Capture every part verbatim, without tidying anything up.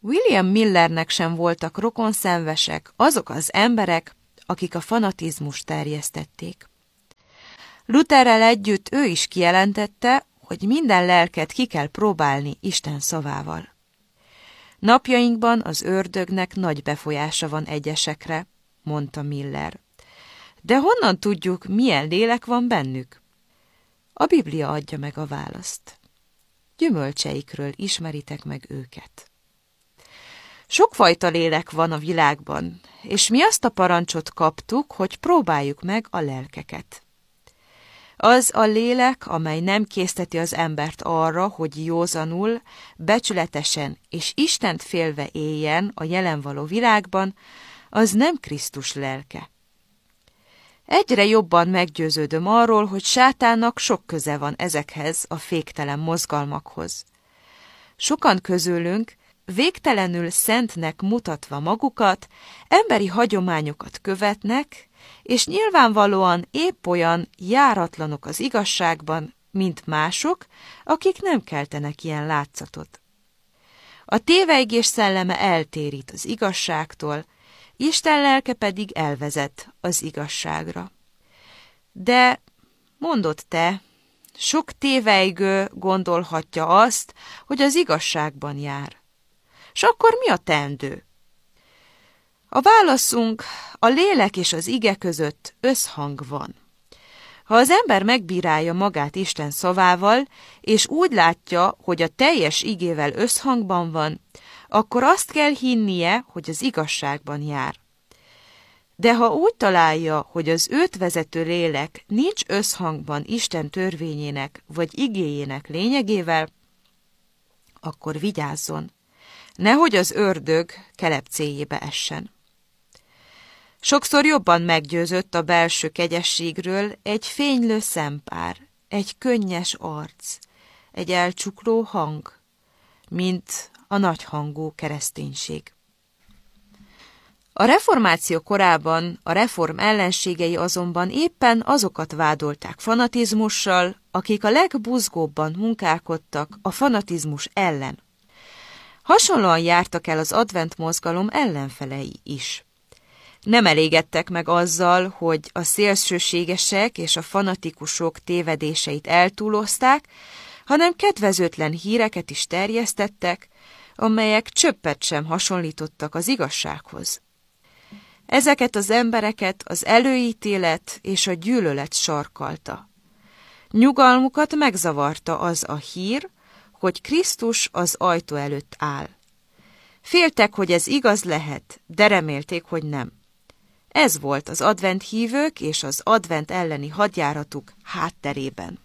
William Millernek sem voltak rokonszenvesek azok az emberek, akik a fanatizmust terjesztették. Lutherrel együtt ő is kijelentette, hogy minden lelket ki kell próbálni Isten szavával. Napjainkban az ördögnek nagy befolyása van egyesekre, mondta Miller. De honnan tudjuk, milyen lélek van bennük? A Biblia adja meg a választ. Gyümölcseikről ismeritek meg őket. Sokfajta lélek van a világban, és mi azt a parancsot kaptuk, hogy próbáljuk meg a lelkeket. Az a lélek, amely nem készteti az embert arra, hogy józanul, becsületesen és Istent félve éljen a jelenvaló világban, az nem Krisztus lelke. Egyre jobban meggyőződöm arról, hogy sátánnak sok köze van ezekhez a féktelen mozgalmakhoz. Sokan közülünk, végtelenül szentnek mutatva magukat, emberi hagyományokat követnek, és nyilvánvalóan épp olyan járatlanok az igazságban, mint mások, akik nem keltenek ilyen látszatot. A tévejgés szelleme eltérít az igazságtól, Isten lelke pedig elvezet az igazságra. De, mondod te, sok tévejgő gondolhatja azt, hogy az igazságban jár. S akkor mi a teendő? A válaszunk, a lélek és az ige között összhang van. Ha az ember megbírálja magát Isten szavával, és úgy látja, hogy a teljes igével összhangban van, akkor azt kell hinnie, hogy az igazságban jár. De ha úgy találja, hogy az őt vezető lélek nincs összhangban Isten törvényének vagy igéjének lényegével, akkor vigyázzon, nehogy az ördög kelepcéjébe essen. Sokszor jobban meggyőzött a belső kegyességről egy fénylő szempár, egy könnyes arc, egy elcsukló hang, mint a nagyhangú kereszténység. A reformáció korában a reform ellenségei azonban éppen azokat vádolták fanatizmussal, akik a legbuzgóbban munkálkodtak a fanatizmus ellen. Hasonlóan jártak el az advent mozgalom ellenfelei is. Nem elégedtek meg azzal, hogy a szélsőségesek és a fanatikusok tévedéseit eltúlozták, hanem kedvezőtlen híreket is terjesztettek, amelyek csöppet sem hasonlítottak az igazsághoz. Ezeket az embereket az előítélet és a gyűlölet sarkalta. Nyugalmukat megzavarta az a hír, hogy Krisztus az ajtó előtt áll. Féltek, hogy ez igaz lehet, de remélték, hogy nem. Ez volt az advent hívők és az advent elleni hadjáratuk hátterében.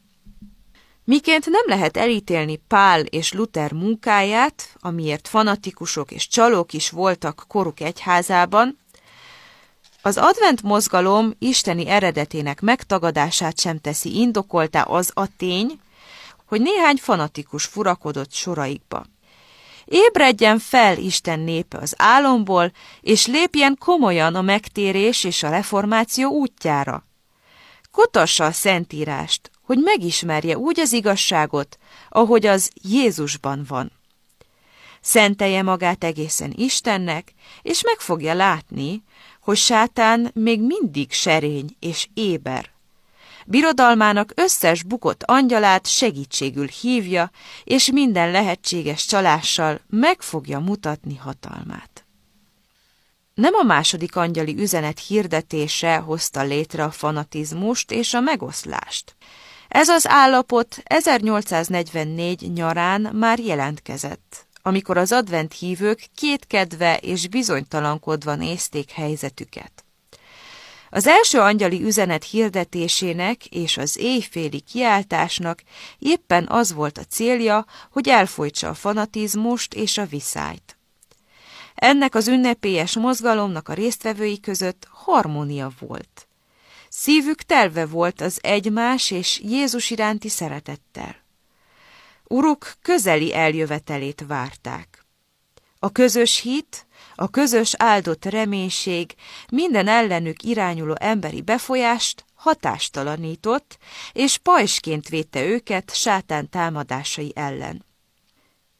Miként nem lehet elítélni Pál és Luther munkáját, amiért fanatikusok és csalók is voltak koruk egyházában, az advent mozgalom isteni eredetének megtagadását sem teszi indokoltá az a tény, hogy néhány fanatikus furakodott soraikba. Ébredjen fel Isten népe az álomból, és lépjen komolyan a megtérés és a reformáció útjára. Kutassa a Szentírást, hogy megismerje úgy az igazságot, ahogy az Jézusban van. Szentelje magát egészen Istennek, és meg fogja látni, hogy sátán még mindig serény és éber. Birodalmának összes bukott angyalát segítségül hívja, és minden lehetséges csalással meg fogja mutatni hatalmát. Nem a második angyali üzenet hirdetése hozta létre a fanatizmust és a megoszlást. Ez az állapot ezernyolcszáznegyvennégy nyarán már jelentkezett, amikor az advent hívők kétkedve és bizonytalankodva nézték helyzetüket. Az első angyali üzenet hirdetésének és az éjféli kiáltásnak éppen az volt a célja, hogy elfojtsa a fanatizmust és a viszályt. Ennek az ünnepélyes mozgalomnak a résztvevői között harmónia volt. Szívük telve volt az egymás és Jézus iránti szeretettel. Uruk közeli eljövetelét várták. A közös hit, a közös áldott reménység minden ellenük irányuló emberi befolyást hatástalanított, és pajzsként védte őket sátán támadásai ellen.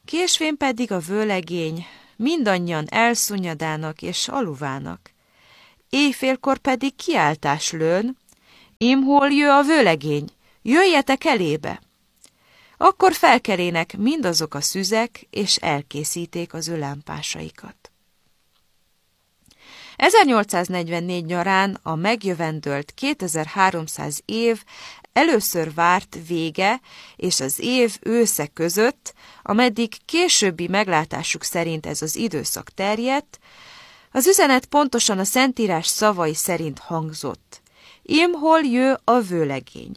Késvén pedig a vőlegény mindannyian elszunyadának és aluvának. Éjfélkor pedig kiáltás lőn, ím hol jö a vőlegény, jöjjetek elébe! Akkor felkelének mindazok a szüzek, és elkészíték az ő lámpásaikat. ezernyolcszáznegyvennégy nyarán a megjövendölt kétezer-háromszáz év először várt vége és az év ősze között, ameddig későbbi meglátásuk szerint ez az időszak terjedt, az üzenet pontosan a Szentírás szavai szerint hangzott. Ím hol jö a vőlegény.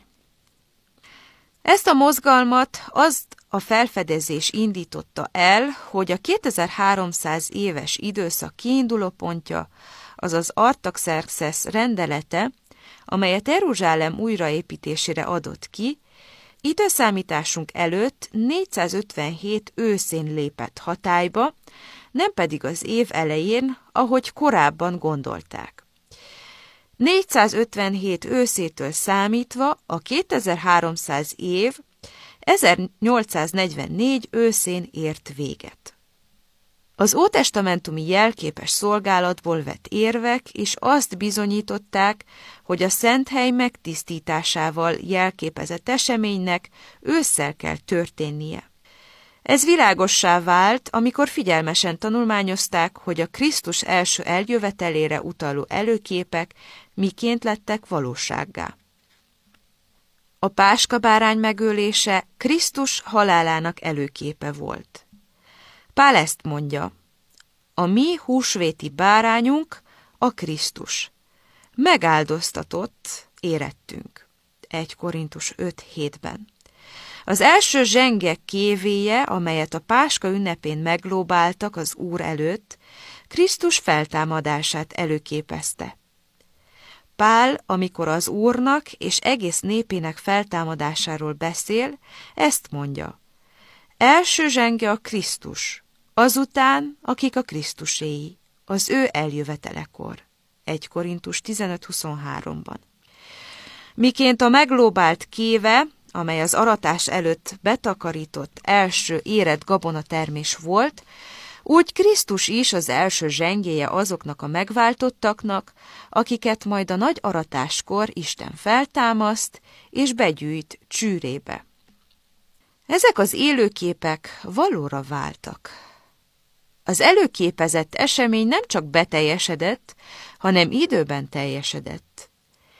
Ezt a mozgalmat azt a felfedezés indította el, hogy a kétezer-háromszáz éves időszak kiindulópontja, azaz Artaxerxesz rendelete, amelyet Jeruzsálem újraépítésére adott ki, időszámításunk előtt négyszázötvenhét őszén lépett hatályba, nem pedig az év elején, ahogy korábban gondolták. négyszázötvenhét őszétől számítva a kétezer-háromszáz év ezernyolcszáznegyvennégy őszén ért véget. Az ótestamentumi jelképes szolgálatból vett érvek is azt bizonyították, hogy a Szenthely megtisztításával jelképezett eseménynek ősszel kell történnie. Ez világossá vált, amikor figyelmesen tanulmányozták, hogy a Krisztus első eljövetelére utaló előképek miként lettek valósággá. A páskabárány megölése Krisztus halálának előképe volt. Pál ezt mondja, a mi húsvéti bárányunk a Krisztus. Megáldoztatott érettünk. egy Korintus öt hétben. Az első zsenge kévéje, amelyet a Páska ünnepén meglóbáltak az Úr előtt, Krisztus feltámadását előképezte. Pál, amikor az Úrnak és egész népének feltámadásáról beszél, ezt mondja. Első zsenge a Krisztus, azután, akik a Krisztuséi, az ő eljövetelekor. egy Korintus tizenöt huszonháromban. Miként a meglóbált kéve, amely az aratás előtt betakarított első érett gabonatermés volt, úgy Krisztus is az első zsengéje azoknak a megváltottaknak, akiket majd a nagy aratáskor Isten feltámaszt és begyűjt csűrébe. Ezek az élőképek valóra váltak. Az előképezett esemény nem csak beteljesedett, hanem időben teljesedett.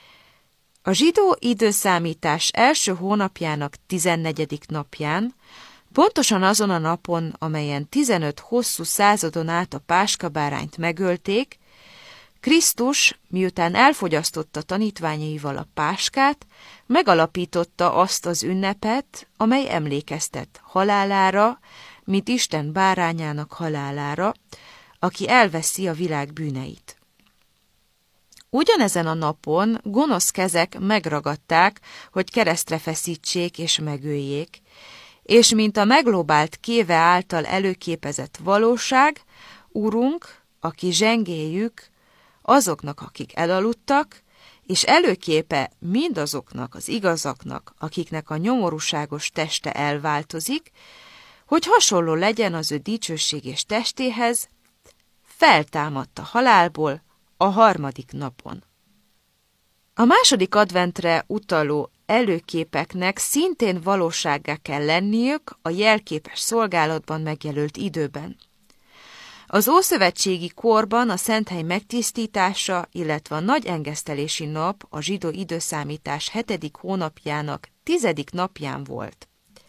A zsidó időszámítás első hónapjának tizennegyedik napján, pontosan azon a napon, amelyen tizenöt hosszú századon át a páskabárányt megölték, Krisztus, miután elfogyasztotta tanítványaival a páskát, megalapította azt az ünnepet, amely emlékeztet halálára, mint Isten bárányának halálára, aki elveszi a világ bűneit. Ugyanezen a napon gonosz kezek megragadták, hogy keresztre feszítsék és megöljék, és mint a meglóbált kéve által előképezett valóság, Urunk, aki zsengéjük, azoknak, akik elaludtak, és előképe mindazoknak az igazaknak, akiknek a nyomorúságos teste elváltozik, hogy hasonló legyen az ő dicsőséges testéhez, feltámadt a halálból a harmadik napon. A második adventre utaló előképeknek szintén valósággá kell lenniük a jelképes szolgálatban megjelölt időben. Az ószövetségi korban a Szenthely megtisztítása, illetve a nagy engesztelési nap a zsidó időszámítás hetedik hónapjának tizedik napján volt.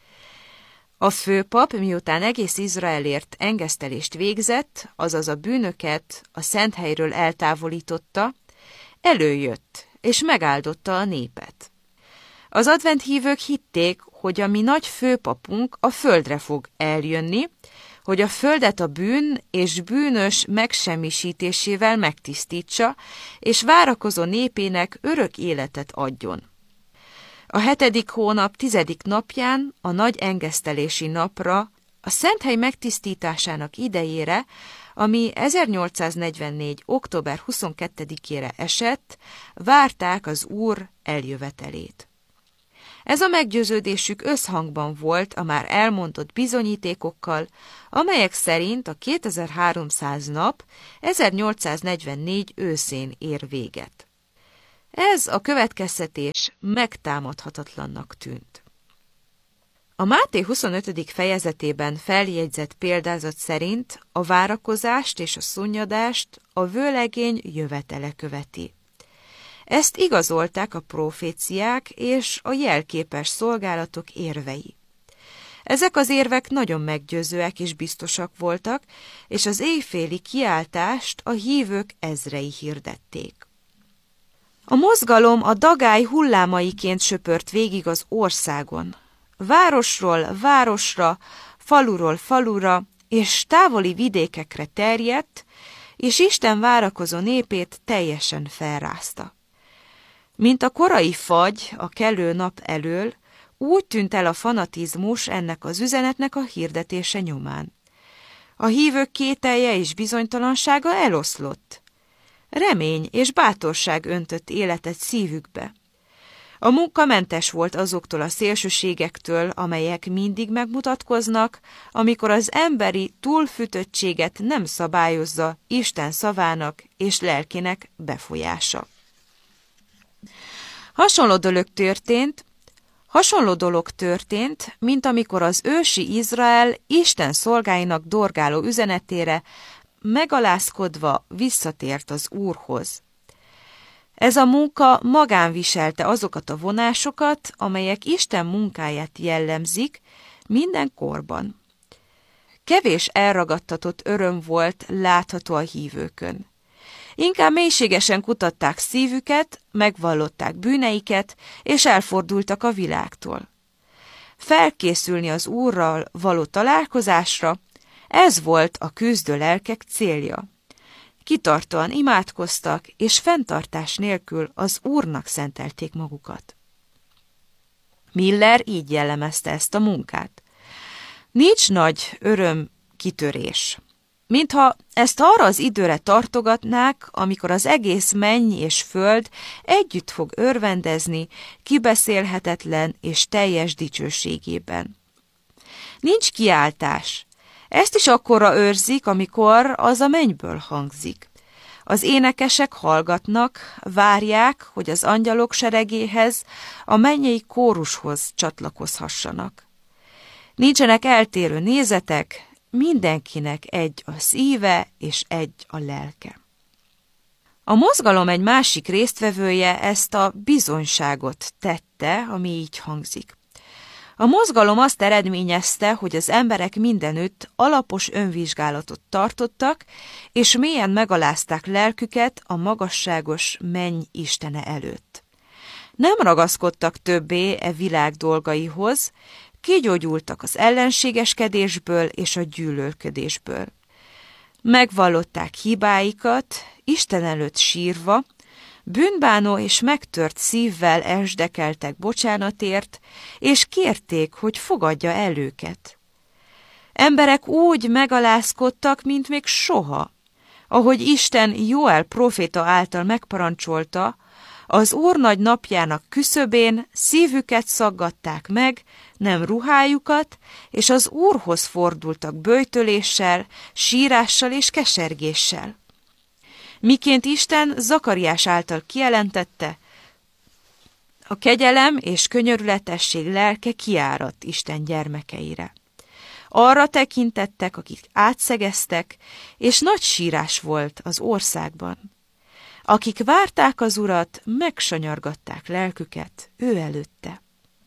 A főpap, miután egész Izraelért engesztelést végzett, azaz a bűnöket a Szenthelyről eltávolította, előjött és megáldotta a népet. Az adventhívők hitték, hogy a mi nagy főpapunk a földre fog eljönni, hogy a földet a bűn és bűnös megsemmisítésével megtisztítsa, és várakozó népének örök életet adjon. A hetedik hónap tizedik napján, a nagy engesztelési napra, a Szenthely megtisztításának idejére, ami ezernyolcszáznegyvennégy. október huszonkettedikére esett, várták az Úr eljövetelét. Ez a meggyőződésük összhangban volt a már elmondott bizonyítékokkal, amelyek szerint a kétezer-háromszáz nap ezernyolcszáznegyvennégy őszén ér véget. Ez a következtetés megtámadhatatlannak tűnt. A Máté huszonötödik fejezetében feljegyzett példázat szerint a várakozást és a szunyadást a vőlegény jövetele követi. Ezt igazolták a proféciák és a jelképes szolgálatok érvei. Ezek az érvek nagyon meggyőzőek és biztosak voltak, és az éjféli kiáltást a hívők ezrei hirdették. A mozgalom a dagály hullámaiként söpört végig az országon. Városról városra, faluról falura és távoli vidékekre terjedt, és Isten várakozó népét teljesen felrázta. Mint a korai fagy a kelő nap elől, úgy tűnt el a fanatizmus ennek az üzenetnek a hirdetése nyomán. A hívők kételje és bizonytalansága eloszlott. Remény és bátorság öntött életet szívükbe. A munka mentes volt azoktól a szélsőségektől, amelyek mindig megmutatkoznak, amikor az emberi túlfűtöttséget nem szabályozza Isten szavának és lelkének befolyása. Hasonló dolog történt, hasonló dolog történt, mint amikor az ősi Izrael Isten szolgáinak dorgáló üzenetére megalázkodva visszatért az Úrhoz. Ez a munka magán viselte azokat a vonásokat, amelyek Isten munkáját jellemzik minden korban. Kevés elragadtatott öröm volt látható a hívőkön. Inkább mélységesen kutatták szívüket, megvallották bűneiket, és elfordultak a világtól. Felkészülni az Úrral való találkozásra, ez volt a küzdő lelkek célja. Kitartóan imádkoztak, és fenntartás nélkül az Úrnak szentelték magukat. Miller így jellemezte ezt a munkát. Nincs nagy öröm kitörés. Mintha ezt arra az időre tartogatnák, amikor az egész menny és föld együtt fog örvendezni, kibeszélhetetlen és teljes dicsőségében. Nincs kiáltás. Ezt is akkorra őrzik, amikor az a mennyből hangzik. Az énekesek hallgatnak, várják, hogy az angyalok seregéhez, a mennyei kórushoz csatlakozhassanak. Nincsenek eltérő nézetek, mindenkinek egy a szíve és egy a lelke. A mozgalom egy másik résztvevője ezt a bizonyságot tette, ami így hangzik. A mozgalom azt eredményezte, hogy az emberek mindenütt alapos önvizsgálatot tartottak, és mélyen megalázták lelküket a magasságos menny istene előtt. Nem ragaszkodtak többé e világ dolgaihoz, kigyógyultak az ellenségeskedésből és a gyűlölködésből. Megvallották hibáikat, Isten előtt sírva, bűnbánó és megtört szívvel esdekeltek bocsánatért, és kérték, hogy fogadja el őket. Emberek úgy megalázkodtak, mint még soha. Ahogy Isten Jóel próféta által megparancsolta, az Úr nagy napjának küszöbén szívüket szaggatták meg, nem ruhájukat, és az Úrhoz fordultak böjtöléssel, sírással és kesergéssel. Miként Isten Zakariás által kijelentette, a kegyelem és könyörületesség lelke kiáradt Isten gyermekeire. Arra tekintettek, akik átszegeztek, és nagy sírás volt az országban. Akik várták az Urat, megsanyargatták lelküket ő előtte.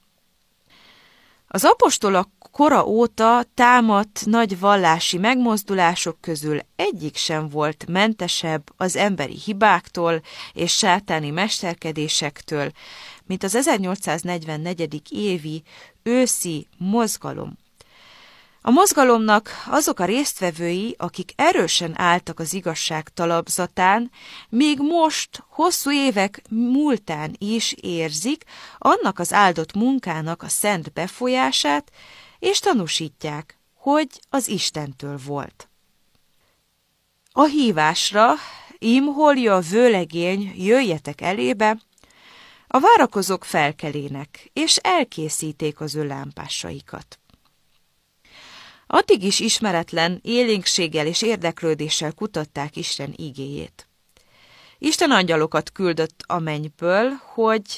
Az apostolok kora óta támadt nagy vallási megmozdulások közül egyik sem volt mentesebb az emberi hibáktól és sátáni mesterkedésektől, mint az ezernyolcszáznegyvennegyedik évi őszi mozgalom. A mozgalomnak azok a résztvevői, akik erősen álltak az igazság talapzatán, még most, hosszú évek múltán is érzik annak az áldott munkának a szent befolyását, és tanúsítják, hogy az Istentől volt. A hívásra, ím holja a vőlegény, jöjjetek elébe, A várakozók felkelének, és elkészíték az ő lámpásaikat. Addig is ismeretlen élénkséggel és érdeklődéssel kutatták Isten igéjét. Isten angyalokat küldött a mennyből, hogy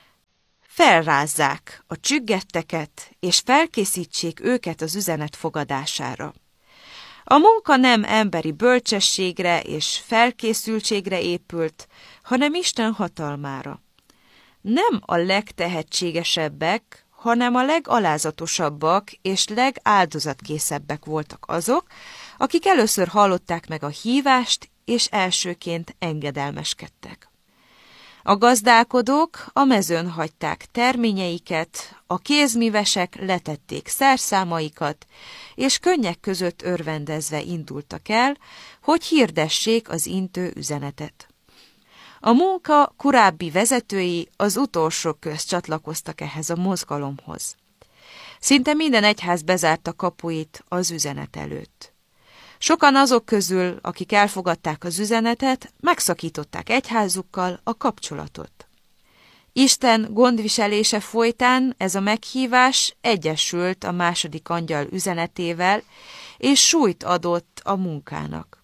felrázzák a csüggetteket, és felkészítsék őket az üzenet fogadására. A munka nem emberi bölcsességre és felkészültségre épült, hanem Isten hatalmára. Nem a legtehetségesebbek, hanem a legalázatosabbak és legáldozatkészebb voltak azok, akik először hallották meg a hívást, és elsőként engedelmeskedtek. A gazdálkodók a mezőn hagyták terményeiket, a kézművesek letették szerszámaikat, és könnyek között örvendezve indultak el, hogy hirdessék az intő üzenetet. A munka korábbi vezetői az utolsók közt csatlakoztak ehhez a mozgalomhoz. Szinte minden egyház bezárta kapuit az üzenet előtt. Sokan azok közül, akik elfogadták az üzenetet, megszakították egyházukkal a kapcsolatot. Isten gondviselése folytán ez a meghívás egyesült a második angyal üzenetével, és súlyt adott a munkának.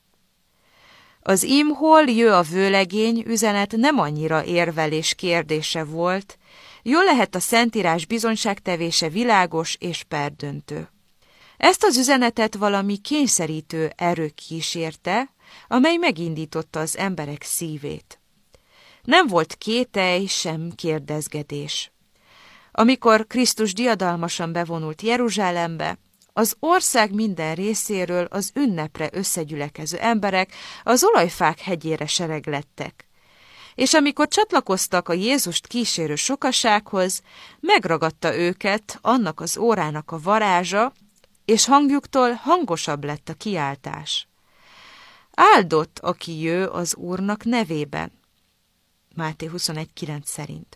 Az imhol jö a vőlegény üzenet nem annyira érvelés kérdése volt, jól lehet a Szentírás bizonyságtevése világos és perdöntő. Ezt az üzenetet valami kényszerítő erő kísérte, amely megindította az emberek szívét. Nem volt kételj, sem kérdezgedés. Amikor Krisztus diadalmasan bevonult Jeruzsálembe, az ország minden részéről az ünnepre összegyülekező emberek az olajfák hegyére sereglettek. És amikor csatlakoztak a Jézust kísérő sokasághoz, megragadta őket annak az órának a varázsa, és hangjuktól hangosabb lett a kiáltás. Áldott, aki jő az Úrnak nevében. Máté huszonegy kilenc szerint.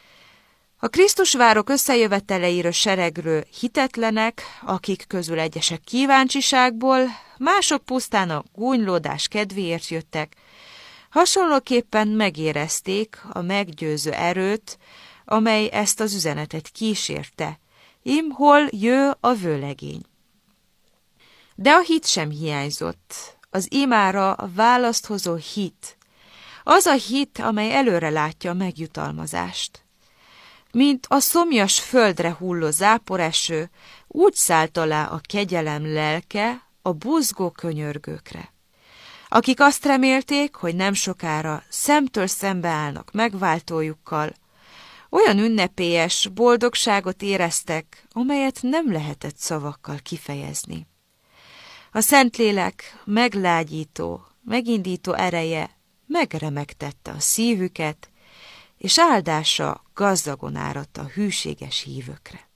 A Krisztusvárok összejöveteleiről seregről hitetlenek, akik közül egyesek kíváncsiságból, mások pusztán a gúnylódás kedvéért jöttek, hasonlóképpen megérezték a meggyőző erőt, amely ezt az üzenetet kísérte. Imhol jő a vőlegény. De a hit sem hiányzott, az imára a választ hozó hit, az a hit, amely előre látja a megjutalmazást. Mint a szomjas földre hulló záporeső, úgy szállt alá a kegyelem lelke a buzgó könyörgőkre. Akik azt remélték, hogy nem sokára szemtől szembe állnak megváltójukkal, olyan ünnepélyes boldogságot éreztek, amelyet nem lehetett szavakkal kifejezni. A Szentlélek meglágyító, megindító ereje megremegtette a szívüket, és áldása gazdagon áradt a hűséges hívőkre.